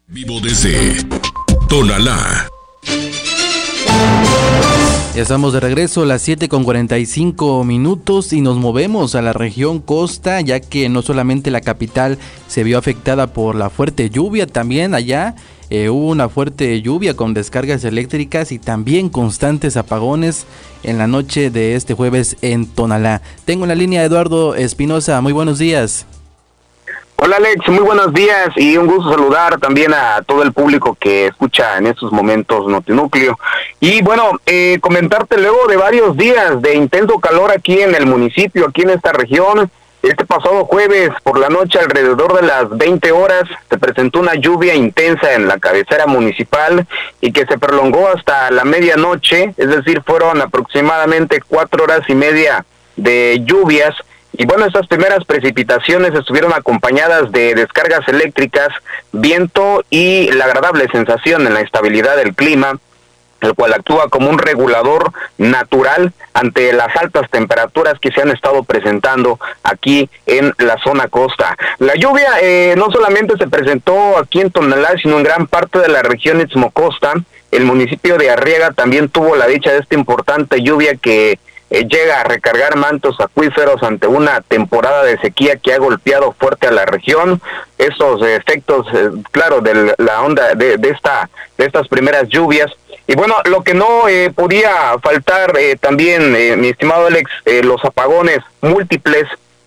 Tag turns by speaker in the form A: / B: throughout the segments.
A: Vivo desde Tonalá.
B: Ya estamos de regreso a las 7:45 y nos movemos a la región costa, ya que no solamente la capital se vio afectada por la fuerte lluvia, también allá hubo una fuerte lluvia con descargas eléctricas y también constantes apagones en la noche de este jueves en Tonalá. Tengo en la línea a Eduardo Espinosa, muy buenos días.
C: Hola Alex, muy buenos días y un gusto saludar también a todo el público que escucha en estos momentos Notinúcleo. Y bueno, comentarte luego de varios días de intenso calor aquí en el municipio, aquí en esta región. Este pasado jueves por la noche, alrededor de las 20 horas, se presentó una lluvia intensa en la cabecera municipal y que se prolongó hasta la medianoche, es decir, fueron aproximadamente 4 horas y media de lluvias. Y bueno, estas primeras precipitaciones estuvieron acompañadas de descargas eléctricas, viento y la agradable sensación en la estabilidad del clima, el cual actúa como un regulador natural ante las altas temperaturas que se han estado presentando aquí en la zona costa. La lluvia no solamente se presentó aquí en Tonalá, sino en gran parte de la región Istmo-Costa. El municipio de Arriaga también tuvo la dicha de esta importante lluvia que llega a recargar mantos acuíferos ante una temporada de sequía que ha golpeado fuerte a la región. Estos efectos, claro, de la onda de estas primeras lluvias. Y bueno, lo que no podía faltar también, mi estimado Alex, los apagones múltiples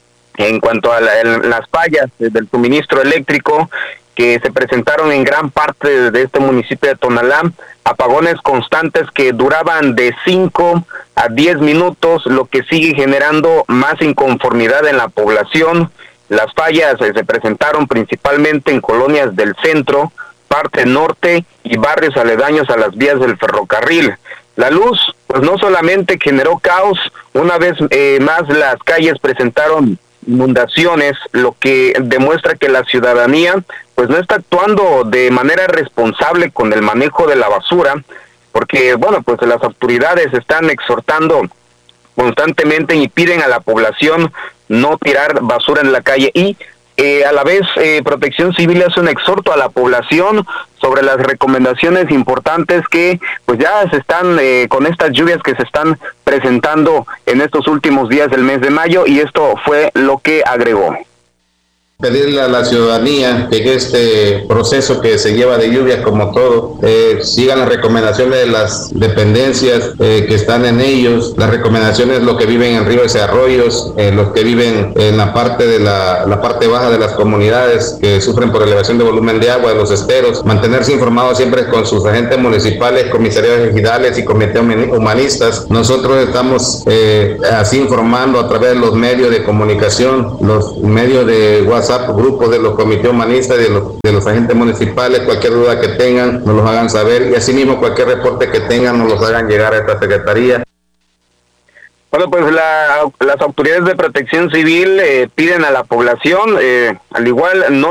C: en cuanto a las fallas del suministro eléctrico que se presentaron en gran parte de este municipio de Tonalá, apagones constantes que duraban de 5 a 10 minutos, lo que sigue generando más inconformidad en la población. Las fallas se presentaron principalmente en colonias del centro, parte norte y barrios aledaños a las vías del ferrocarril. La luz, pues no solamente generó caos, una vez más las calles presentaron inundaciones, lo que demuestra que la ciudadanía pues no está actuando de manera responsable con el manejo de la basura, porque bueno, pues las autoridades están exhortando constantemente y piden a la población no tirar basura en la calle y a la vez Protección Civil hace un exhorto a la población sobre las recomendaciones importantes que pues ya se están con estas lluvias que se están presentando en estos últimos días del mes de mayo, y esto fue lo que agregó.
D: Pedirle a la ciudadanía que en este proceso que se lleva de lluvia, como todo, sigan las recomendaciones de las dependencias que están en ellos, las recomendaciones de los que viven en ríos y arroyos, los que viven en la parte de la parte baja de las comunidades que sufren por elevación de volumen de agua, de los esteros, mantenerse informados siempre con sus agentes municipales, comisarios ejidales y comités humanistas. Nosotros estamos así informando a través de los medios de comunicación, los medios de WhatsApp, grupos de los comités humanistas y de los agentes municipales. Cualquier duda que tengan nos los hagan saber, y asimismo cualquier reporte que tengan nos los hagan llegar a esta secretaría.
C: Bueno, pues las autoridades de Protección Civil piden a la población, al igual no